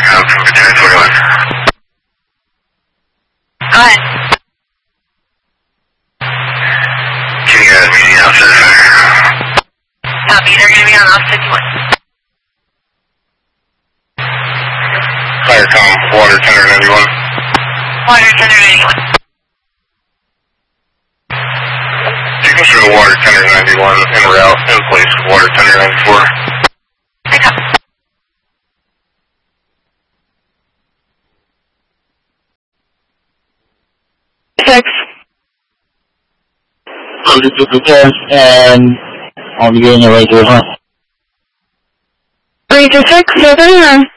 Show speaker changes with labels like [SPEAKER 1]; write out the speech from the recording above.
[SPEAKER 1] Go ahead.
[SPEAKER 2] Can you guys meeting outside the fire?
[SPEAKER 1] Copy, they're going to be on off 51.
[SPEAKER 2] Firecom, water tender 91.
[SPEAKER 1] Water tender 91.
[SPEAKER 2] Signals for the water tender 91 en route, in place, water tender 94.
[SPEAKER 1] Pick up.
[SPEAKER 3] And I'll be getting you right to the front.
[SPEAKER 4] 326, 7